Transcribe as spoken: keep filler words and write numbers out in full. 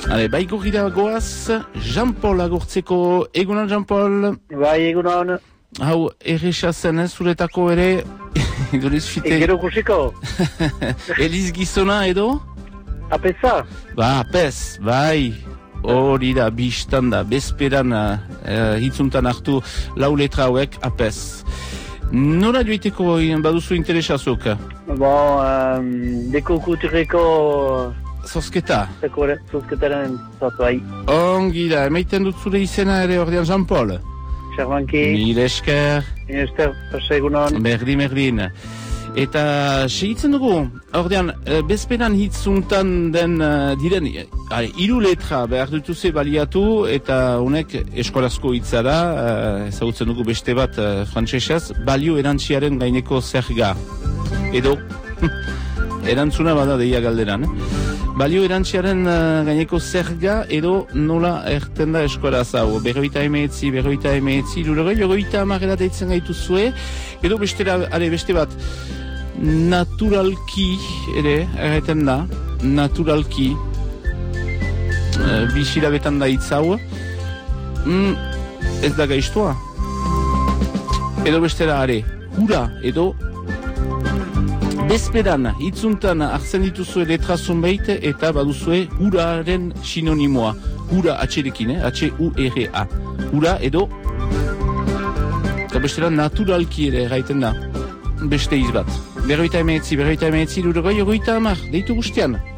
Hale, baiko gira goaz, Jean-Paul agurtzeko. Egunon, Jean-Paul? Bai, egunon. Hau, erresa zen, ez, zuretako ere? Goriz fite... Egero kusiko? Eliz gizona edo? Apesa? Ba, apes, bai. Hori da, biztan da, bezperan uh, hitzuntan hartu lau letra hauek, apes. Nora joiteko baduzu interesazuk? Bon, um, deko kultureko... Zosketa? Zosketaren zatu, bai. Ongi da, emaiten dut zure izena ere ordean Jean-Paul? Xerbanki. Mil esker. Mil esker, pasa egunon. Berdin, berdin. Eta segitzen dugu, ordean, bezperan hitzuntan den uh, diren, uh, iru letra behar dutuze baliatu, eta honek eskolazko hitza da, uh, ezagutzen dugu beste bat uh, frantsesez, balio erantziaren gaineko zerga. Edo, erantzuna bada deia galderan, eh? Balio erantziaren uh, gaineko zerga edo nola erten da eskolaz hau. Berroita emeetzi, berroita emeetzi, lurogei, berroita amarela deitzen gaitu zue, edo bestera, are, beste bat, naturalki ere, erreten da, naturalki, uh, bisilabetan da hitz hau, mm, ez da gaiztua. Edo bestera, are, hura, edo, bezperan, hitzuntan hartzen dituzue letra zonbait eta baduzue huraren sinonimoa. Hura atxerekin, eh? H-U-R-A. Hura edo, eta bestera naturalki ere gaiten da. Beste izbat. Berroita emeetzi, berroita emeetzi, lurogoi, ogoita amar, deitu guztian.